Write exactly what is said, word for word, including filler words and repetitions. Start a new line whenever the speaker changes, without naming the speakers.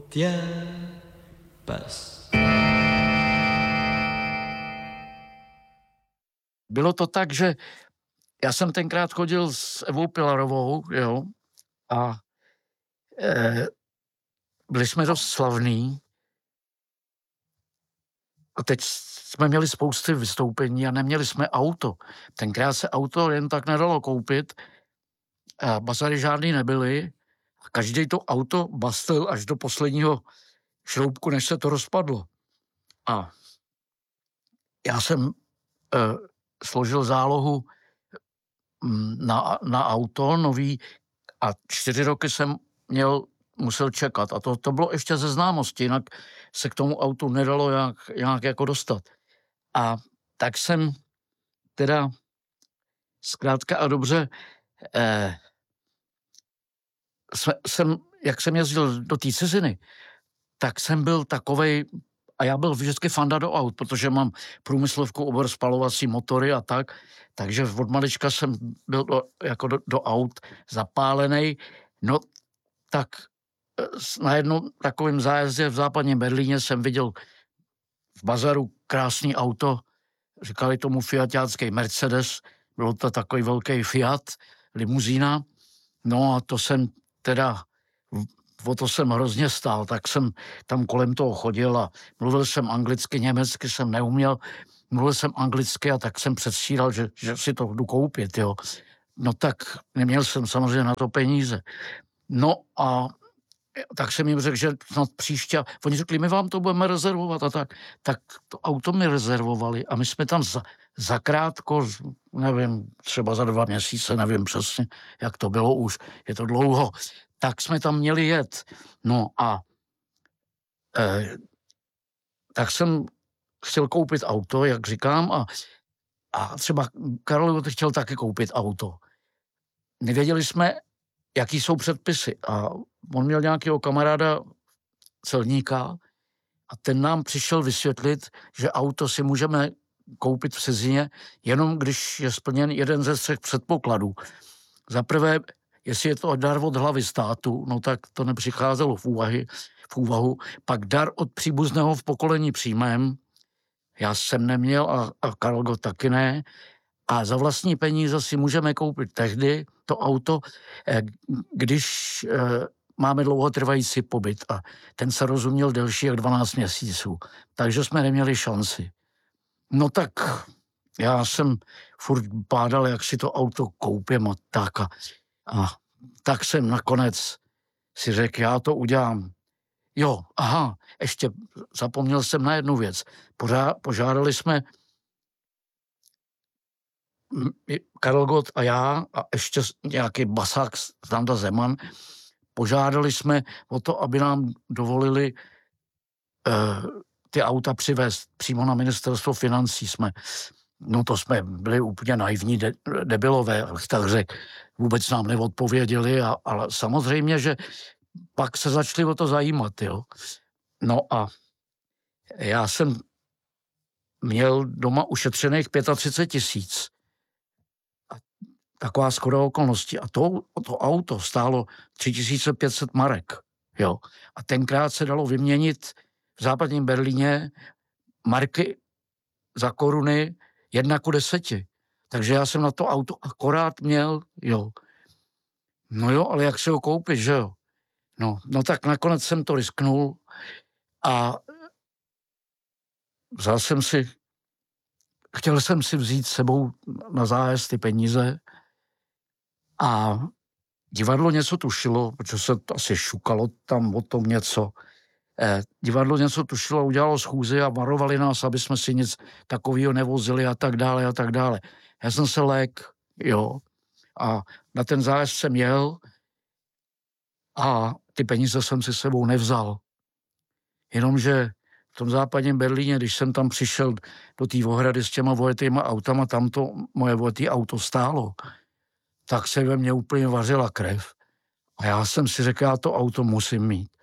tiens, passe.
Bylo to tak, že já jsem tenkrát chodil s Evou Pilarovou, jo, a e, byli jsme dost slavní. A teď jsme měli spousty vystoupení a neměli jsme auto. Tenkrát se auto jen tak nedalo koupit, a bazary žádný nebyly. A každý to auto bastil až do posledního šroubku, než se to rozpadlo. A já jsem e, složil zálohu na, na auto nový a čtyři roky jsem měl, musel čekat. A to, to bylo ještě ze známosti, jinak se k tomu autu nedalo jak, nějak jako dostat. A tak jsem teda zkrátka a dobře eh, jsem, jak jsem jezdil do té ciziny, tak jsem byl takovej, a já byl vždycky fanda do aut, protože mám průmyslovku, obor spalovací motory a tak, takže od malička jsem byl do, jako do, do aut zapálený. No tak na jednom takovém zájezdě v západním Berlíně jsem viděl v bazaru krásný auto, říkali tomu fiatácký Mercedes, bylo to takový velký Fiat, limuzína, no a to jsem teda, o to jsem hrozně stál, tak jsem tam kolem toho chodil a mluvil jsem anglicky, německy jsem neuměl, mluvil jsem anglicky a tak jsem předstíral, že, že si to jdu koupit, jo. No tak neměl jsem samozřejmě na to peníze. No a tak jsem jim řekl, že snad příště, oni řekli, my vám to budeme rezervovat a tak, tak to auto mi rezervovali a my jsme tam za, zakrátko, nevím, třeba za dva měsíce, nevím přesně, jak to bylo už, je to dlouho, tak jsme tam měli jet. No a eh, tak jsem chtěl koupit auto, jak říkám, a, a třeba Karol chtěl taky koupit auto. Nevěděli jsme, jaký jsou předpisy a on měl nějakého kamaráda celníka a ten nám přišel vysvětlit, že auto si můžeme koupit v cizině, jenom když je splněn jeden ze třech předpokladů. Za prvé, jestli je to dar od hlavy státu, no tak to nepřicházelo v, úvahy, v úvahu. Pak dar od příbuzného v pokolení přímém, já jsem neměl a, a Karolgo taky ne. A za vlastní peníze si můžeme koupit tehdy to auto, když máme dlouhotrvající pobyt a ten se rozuměl delší jak dvanáct měsíců. Takže jsme neměli šanci. No tak já jsem furt bádal, jak si to auto koupím a tak. A, a tak jsem nakonec si řekl, já to udělám. Jo, aha, ještě zapomněl jsem na jednu věc. Požá, požádali jsme Karel Gott a já a ještě nějaký basák Standa Zeman, požádali jsme o to, aby nám dovolili uh, ty auta přivést přímo na ministerstvo financí. Jsme, no to jsme byli úplně naivní de, debilové, tak řekl, vůbec nám neodpověděli, a, ale samozřejmě, že pak se začali o to zajímat, jo. No a já jsem měl doma ušetřených třicet pět tisíc. Taková shoda okolností. A to, to auto stálo tři tisíce pět set marek. Jo. A tenkrát se dalo vyměnit v západním Berlíně marky za koruny jedna ku deseti. Takže já jsem na to auto akorát měl, jo. No jo, ale jak si ho koupit, že jo? No, no tak nakonec jsem to risknul a vzal jsem si, chtěl jsem si vzít sebou na zájezd ty peníze a divadlo něco tušilo, protože se asi šukalo tam o tom něco. Eh, divadlo něco tušilo, udělalo schůzi a varovali nás, aby jsme si nic takového nevozili a tak dále a tak dále. Já jsem se lék, jo, a na ten zájezd jsem jel a ty peníze jsem si sebou nevzal. Jenomže v tom západním Berlíně, když jsem tam přišel do té ohrady s těma vojetýma autama, tam to moje vojetý auto stálo, tak se ve mně úplně vařila krev. A já jsem si řekl, já to auto musím mít.